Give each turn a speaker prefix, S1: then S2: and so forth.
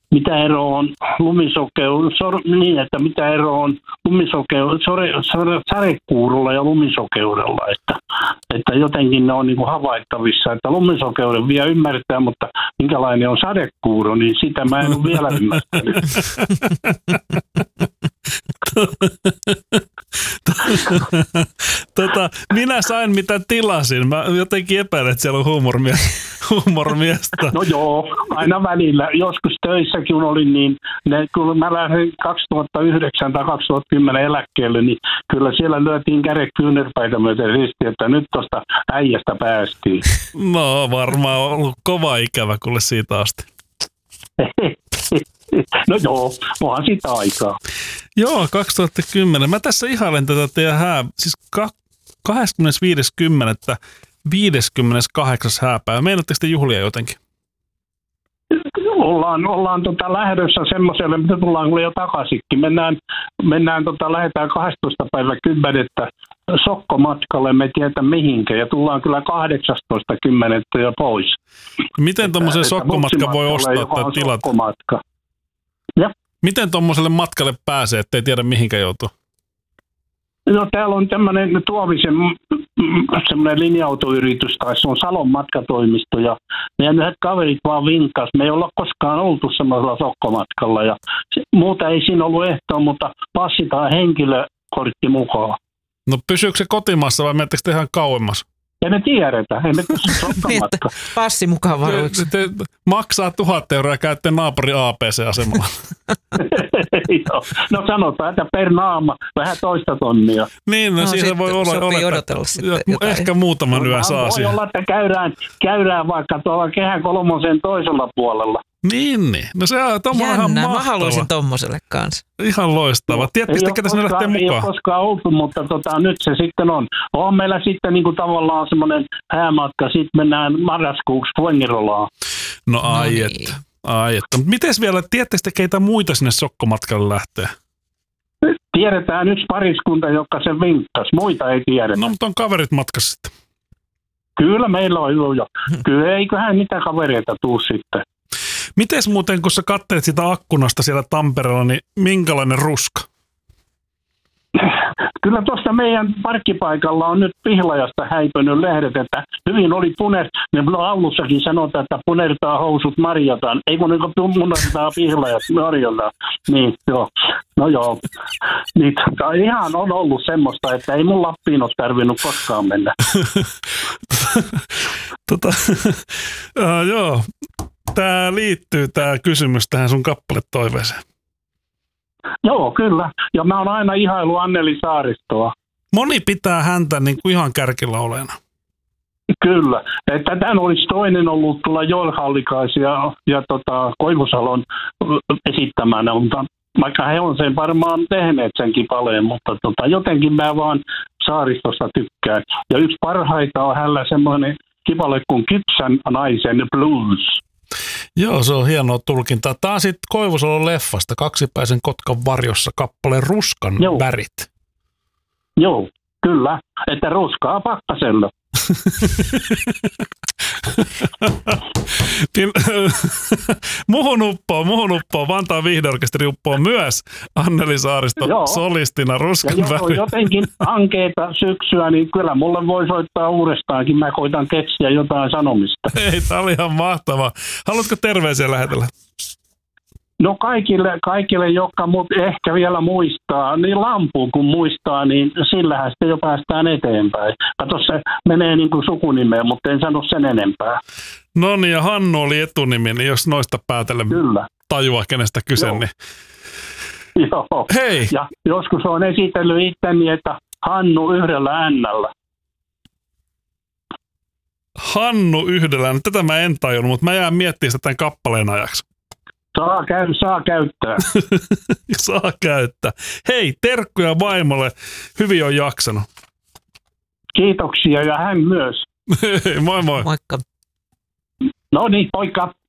S1: mitä ero on niin, että mitä ero on sadekuurulla ja lumisokeudella, että jotenkin ne on niin kuin havaittavissa, että lumisokeuden vielä ymmärtää, mutta minkälainen on sadekuuru, niin sitä mä en ole vielä ymmärtänyt.
S2: Minä sain mitä tilasin. Mä jotenkin epäilen, että siellä on huumormiestä.
S1: No joo, aina välillä. Joskus töissäkin olin niin, kun mä lähdin 2009 tai 2010 eläkkeelle, niin kyllä siellä lyötiin kädet kyynärpäitä myöten risti, että nyt tuosta äijästä päästiin.
S2: No varmaan ollut kova ikävä kuule siitä asti.
S1: No joo, onhan sitä aikaa.
S2: Joo, 2010. Mä tässä ihailen tätä teidän siis 25.10. 58. hääpäivä. Meinaatteko te juhlia jotenkin?
S1: Ollaan lähdössä semmoiselle, mitä tullaan jo takaisinkin. Lähdetään 12. päivä 10. sokkomatkalle, me tietä mihinkä, ja tullaan kyllä 18.10. jo pois.
S2: Miten tuommoisen sokkomatkan voi ostaa tai tilata?
S1: Ja?
S2: Miten tuommoiselle matkalle pääsee, ettei tiedä mihinkä joutuu?
S1: No täällä on tämmöinen Tuovisen semmoinen linja-autoyritys, tai se on Salon matkatoimisto, ja meidän yhdet kaverit vaan vinkkas. Me ei olla koskaan oltu semmoisella sokkomatkalla, ja muuta ei siinä ollut ehtoa, mutta passi tai henkilökortti mukaan.
S2: No pysyykö se kotimaassa vai menettekö te ihan kauemmas?
S1: Ei me tiedetä, ei me pysy sokkomatka.
S3: Passi mukaan varuiksi.
S2: Maksaa 1 000 euroa ja käytte naapuri APC-asemalla.
S1: No sanotaan, että per naama vähän 2 tonnia.
S2: Niin, no siihen voi olla.
S3: Sopii odotella sitten jotain.
S2: Ehkä muutaman yön saa siihen.
S1: Voi olla, että käydään vaikka tuolla Kehä Kolmosen toisella puolella.
S2: Niin. No se on tommoinen ihan mahtava.
S3: Mä haluaisin tommoselle kanssa.
S2: Ihan loistava. Tiedättekö ketä sinne lähtee mukaan?
S1: Ei ole koskaan oltu, mutta nyt se sitten on. On meillä sitten niin kuin tavallaan semmoinen häämatka. Sitten mennään marraskuuksi Fuengirolaan.
S2: No ai että. Mutta mites vielä, tiedättekö te keitä muita sinne sokkomatkalle lähtee?
S1: Tiedetään yksi pariskunta, joka sen vinkkasi. Muita ei tiedetä.
S2: No, mutta on kaverit matkassa sitten.
S1: Kyllä meillä on jo. Kyllä eiköhän niitä kavereita tuu sitten.
S2: Mites muuten, kun sä katselet sitä akkunasta siellä Tampereella, niin minkälainen ruska?
S1: Kyllä tuosta meidän parkkipaikalla on nyt Pihlajasta häipönyt lehdet, että hyvin oli laulussakin sanotaan, että punertaa housut marjataan. Ei kun punertaa Pihlajat marjataan. Niin, joo. No joo. Niin, ihan on ollut semmoista, että ei mun Lappiin ole tarvinnut koskaan mennä.
S2: Joo. Tämä kysymys tähän sun kappaletoiveeseen.
S1: Joo, kyllä. Ja mä oon aina ihailu Anneli Saaristoa.
S2: Moni pitää häntä niin kuin ihan kärkillä olena.
S1: Kyllä. Että tämän olisi toinen ollut tulla Joel Hallikaisen ja Koivusalon esittämänä, mutta vaikka he on sen varmaan tehneet sen kipaleen, mutta jotenkin mä vaan Saaristosta tykkään. Ja yksi parhaita on hänellä semmoinen kipale kuin Kypsän naisen blues.
S2: Joo, se on hienoa tulkintaa. Tämä on sitten Koivusalon leffasta, Kaksipäisen Kotkan varjossa, kappale Ruskan värit.
S1: Joo, kyllä. Että ruskaa pakkasella.
S2: Muhun uppoo, Vantaan viihdeorkesteri uppoo myös Anneli Saaristo solistina Ruskan värit.
S1: Ja jotenkin ankeita syksyä, niin kyllä mulle voi soittaa uudestaankin. Mä koitan keksiä jotain sanomista.
S2: Ei, tää oli ihan mahtavaa. Haluatko terveisiä lähetellä?
S1: No kaikille, jotka mut ehkä vielä muistaa, niin lampuun kun muistaa, niin sillähän sitten jo päästään eteenpäin. Kato, se menee niin kuin sukunimeen, mutta en sano sen enempää.
S2: No niin, ja Hannu oli etunimi, niin jos noista päätellen tajua, kenestä kyse, niin...
S1: Joo.
S2: Hei!
S1: Ja joskus on esitellyt itteni, että Hannu yhdellä N:llä.
S2: Hannu yhdellä, tätä mä en tajunnut, mutta mä jään miettimään sitä tämän kappaleen ajaksi.
S1: Saa käyttää.
S2: Saa käyttää. Hei, terkkuja vaimolle. Hyvin on jaksanut.
S1: Kiitoksia ja hän myös.
S2: Moi moi.
S3: Moikka.
S1: No niin, moikka.